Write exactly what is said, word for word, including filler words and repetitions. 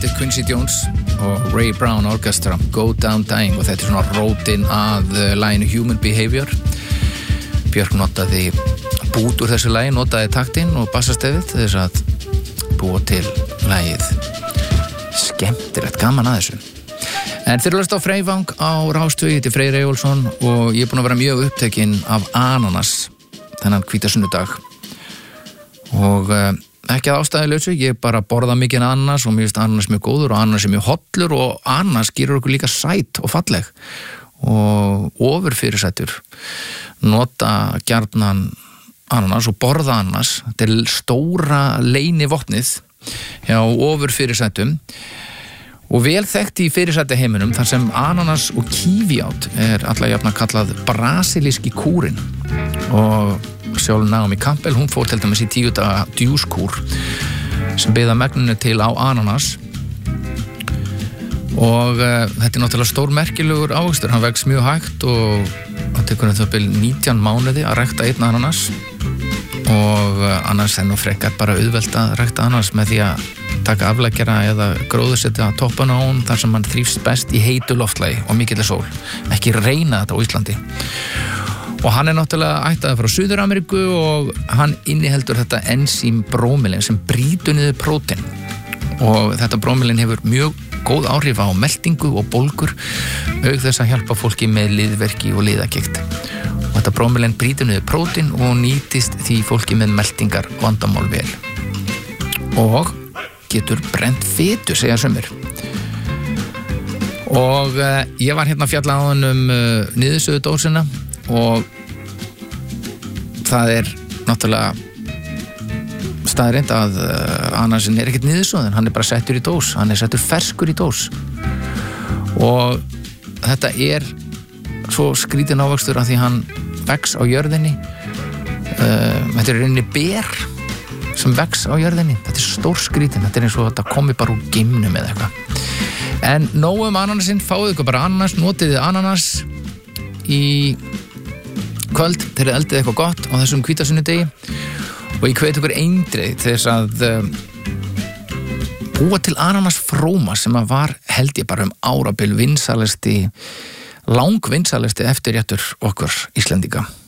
eftir Quincy Jones og Ray Brown Orchestra, Go Down Dying, og þetta er svona rótin að laginu Human Behavior. Björk notaði bút úr þessu lagi, notaði taktinn og bassastefið til þess að búa til lagið. Skemmtilegt, gaman að þessu. En þeir eru að hlusta á Freyvang á Rástvö, ég heiti Freyr Eyjólfsson og ég er búin að vera mjög upptekinn af ananas þennan hvítasunnudag. Og uh, ekki að ástæðulausu, ég bara borða mikið ananas og mér finnst ananas mjög góður og ananas er mjög hollur og ananas gerir okkur líka sæt og falleg og ofurfyrirsætur. Nota gjarnan ananas og borða ananas. Þetta er stóra leynivopnið hjá ofurfyrirsætum og vel þekkt í fyrirsæti heiminum þar sem ananas og kívíát er alla jafna kallað brasilíski kúrin. Og sjálf Naomi Campbell, hún fór til dæmis í tíu daga djúskúr sem byggða megninu til á ananas og uh, þetta er náttúrulega stór merkilegur ávöxtur, hann vex mjög hægt og það tekur um það bil nítján mánuði að rækta einn ananas og uh, annars er nú frekar bara auðvelt að rækta ananas með því að taka afleggjara eða gróðursetja toppan á hún þar sem hann þrífst best í heitu loftlagi og mikilli sól, ekki reyna þetta á Íslandi. Og hann er náttúrulega ættaður frá Suður-Ameríku og hann inniheldur þetta ensím brómylin sem brýtur niður prótein. Og þetta brómylin hefur mjög góð áhrif á meltingu og bólgur, auk þess að hjálpa fólki með liðverki og liðagigt. Og þetta brómylin brýtur niður prótein og nýtist því fólki með meltingar vandamál vel. Og getur brent fitu, segja sumir. Og uh, ég var hérna að fjalla á hann um uh, niðurstöðudósina og það er náttúrulega staðreynd að uh, ananasin er ekkert niðurstöðun, hann er bara settur í dós, hann er settur ferskur í dós og þetta er svo skrítin ávöxtur að því hann vex á jörðinni, uh, þetta er rauninni ber sem vex á jörðinni, þetta er stór skrítin, þetta er eins og þetta komi bara úr geimnum eða eitthvað. En nóg um ananasinn, fáið ykkur bara ananas, notiðið ananas í kvöld þegar þið eldið eitthvað gott á þessum hvítasunnudegi og ég hvet ykkur eindreið til þess að um, búa til ananasfróma sem að var held ég bara um árabil vinsalasti, langvinsalasti eftirréttur okkur Íslendinga.